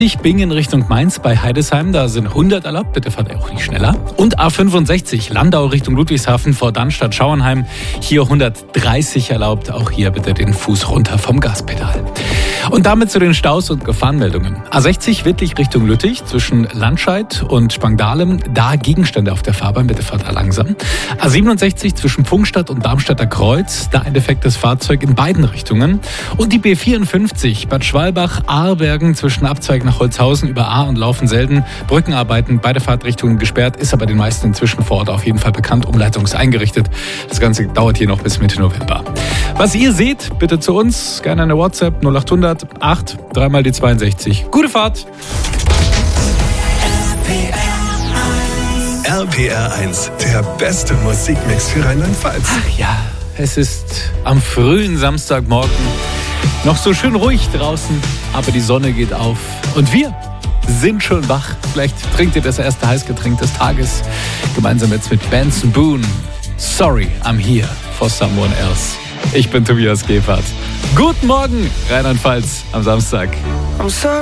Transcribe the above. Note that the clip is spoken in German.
Bingen Richtung Mainz bei Heidesheim, da sind 100 erlaubt, bitte fahrt auch nicht schneller. Und A65 Landau Richtung Ludwigshafen vor Dannstatt-Schauernheim, hier 130 erlaubt, auch hier bitte den Fuß runter vom Gaspedal. Und damit zu den Staus und Gefahrenmeldungen. A60 Wittlich Richtung Lüttich zwischen Landscheid und Spangdahlem, da Gegenstände auf der Fahrbahn, bitte fahrt da langsam. A67 zwischen Pfungstadt und Darmstadter Kreuz, da ein defektes Fahrzeug in beiden Richtungen. Und die B54 Bad Schwalbach, Aarbergen zwischen Abzweig nach Holzhausen über Ahr und Laufen-Selden. Brückenarbeiten, beide Fahrtrichtungen gesperrt, ist aber den meisten inzwischen vor Ort auf jeden Fall bekannt, Umleitung ist eingerichtet. Das Ganze dauert hier noch bis Mitte November. Was ihr seht, bitte zu uns, gerne eine WhatsApp 0800 8 3 mal die 62. Gute Fahrt! RPR 1, der beste Musikmix für Rheinland-Pfalz. Ach ja, es ist am frühen Samstagmorgen noch so schön ruhig draußen, aber die Sonne geht auf und wir sind schon wach. Vielleicht trinkt ihr das erste Heißgetränk des Tages gemeinsam jetzt mit Benson Boone. Sorry, I'm here for someone else. Ich bin Tobias Gebhardt. Guten Morgen, Rheinland-Pfalz am Samstag. I'm sorry.